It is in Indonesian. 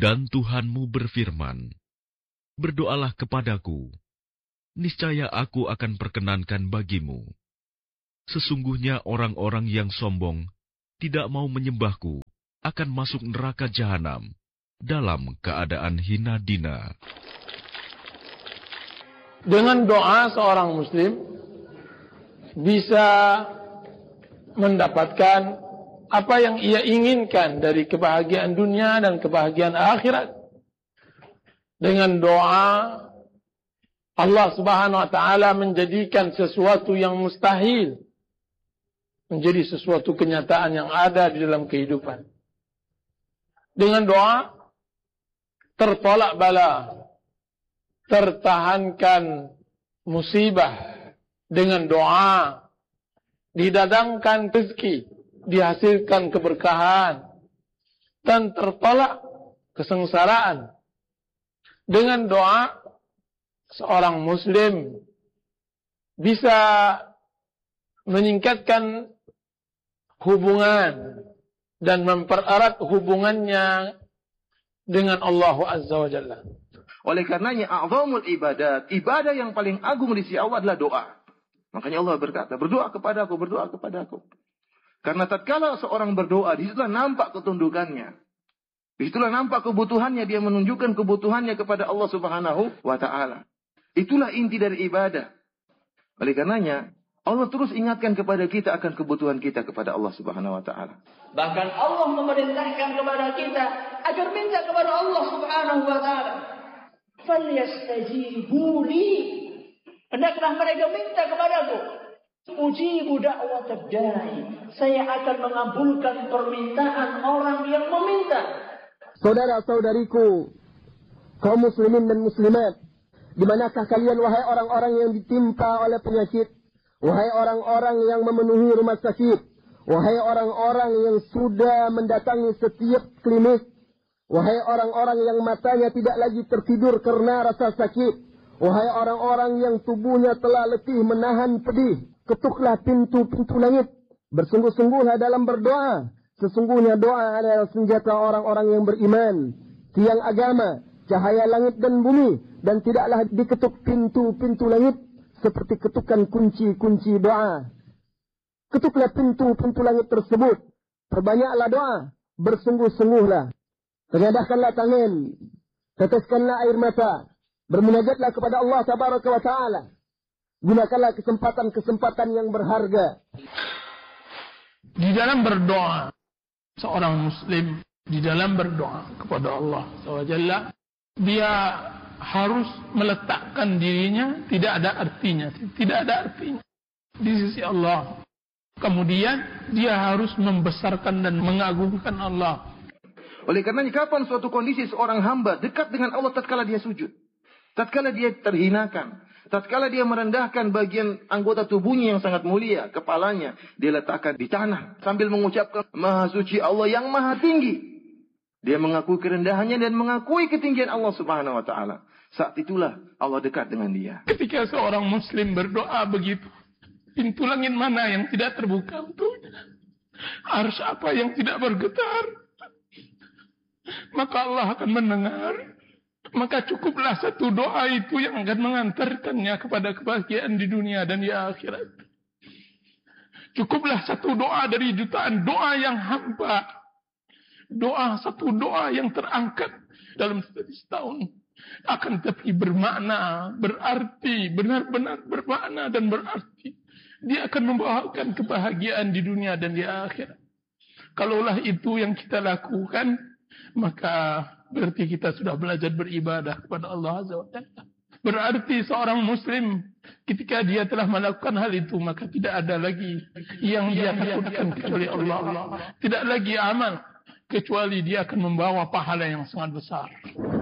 Dan Tuhanmu berfirman, berdoalah kepadaku, niscaya aku akan perkenankan bagimu. Sesungguhnya orang-orang yang sombong tidak mau menyembahku akan masuk neraka jahanam dalam keadaan hina dina. Dengan doa seorang muslim bisa mendapatkan apa yang ia inginkan dari kebahagiaan dunia dan kebahagiaan akhirat. Dengan doa Allah Subhanahu wa taala menjadikan sesuatu yang mustahil menjadi sesuatu kenyataan yang ada di dalam kehidupan. Dengan doa tertolak bala, tertahankan musibah. Dengan doa didatangkan rezeki, dihasilkan keberkahan, dan tertolak kesengsaraan. Dengan doa seorang muslim bisa meningkatkan hubungan dan mempererat hubungannya dengan Allah Azza wa Jalla. Oleh karenanya a'zamul ibadat, ibadah yang paling agung di sisi Allah adalah doa. Makanya Allah berkata, berdoa kepadaku, berdoa kepadaku. Karena tatkala seorang berdoa, disitulah nampak ketundukannya. Disitulah nampak kebutuhannya, dia menunjukkan kebutuhannya kepada Allah Subhanahu wa taala. Itulah inti dari ibadah. Oleh karenanya Allah terus ingatkan kepada kita akan kebutuhan kita kepada Allah Subhanahu wa taala. Bahkan Allah memerintahkan kepada kita agar minta kepada Allah Subhanahu wa taala. Falyastajibu li. Hendaklah mereka minta kepadaku. Ujibu da'watad da'i. Saya akan mengabulkan permintaan orang yang meminta. Saudara-saudariku, kaum muslimin dan muslimat, di manakah kalian wahai orang-orang yang ditimpa oleh penyakit? Wahai orang-orang yang memenuhi rumah sakit, wahai orang-orang yang sudah mendatangi setiap klinik, wahai orang-orang yang matanya tidak lagi tertidur karena rasa sakit, wahai orang-orang yang tubuhnya telah letih menahan pedih, ketuklah pintu-pintu langit, bersungguh-sungguhlah dalam berdoa. Sesungguhnya doa adalah senjata orang-orang yang beriman, tiang agama, cahaya langit dan bumi, dan tidaklah diketuk pintu-pintu langit seperti ketukan kunci-kunci doa. Ketuklah pintu-pintu langit tersebut. Perbanyaklah doa. Bersungguh-sungguhlah. Tengadahkanlah tangan. Teteskanlah air mata. Bermunajatlah kepada Allah Tabaraka wa Ta'ala. Gunakanlah kesempatan-kesempatan yang berharga. Di dalam berdoa, seorang muslim di dalam berdoa kepada Allah SWT, dia harus meletakkan dirinya tidak ada artinya di sisi Allah. Kemudian dia harus membesarkan dan mengagungkan Allah. Oleh karenanya kapan suatu kondisi seorang hamba dekat dengan Allah tatkala dia sujud, tatkala dia terhinakan, tatkala dia merendahkan bagian anggota tubuhnya yang sangat mulia, kepalanya dia letakkan di tanah sambil mengucapkan Maha Suci Allah yang Maha Tinggi. Dia mengakui kerendahannya dan mengakui ketinggian Allah Subhanahu wa taala. Saat itulah Allah dekat dengan dia. Ketika seorang muslim berdoa begitu, pintu langit mana yang tidak terbuka untuknya? Arsy apa yang tidak bergetar? Maka Allah akan mendengar. Maka cukuplah satu doa itu yang akan mengantarkannya kepada kebahagiaan di dunia dan di akhirat. Cukuplah satu doa dari jutaan doa yang hamba. Satu doa yang terangkat dalam setahun. Akan tetapi bermakna, berarti, benar-benar bermakna dan berarti. Dia akan membawakan kebahagiaan di dunia dan di akhirat. Kalaulah itu yang kita lakukan, maka berarti kita sudah belajar beribadah kepada Allah Azza wa Jalla. Berarti seorang muslim ketika dia telah melakukan hal itu, maka tidak ada lagi yang dia takutkan kecuali Allah. Tidak lagi amal, kecuali dia akan membawa pahala yang sangat besar.